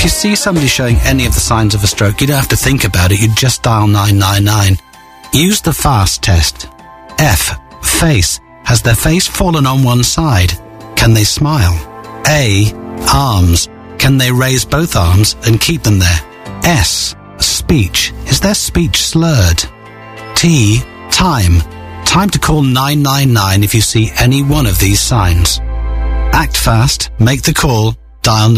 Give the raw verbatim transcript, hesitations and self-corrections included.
If you see somebody showing any of the signs of a stroke, you don't have to think about it, you just dial nine nine nine. Use the FAST test. F. Face. Has their face fallen on one side? Can they smile? A. Arms. Can they raise both arms and keep them there? S. Speech. Is their speech slurred? T. Time. Time to call nine nine nine if you see any one of these signs. Act fast, make the call, dial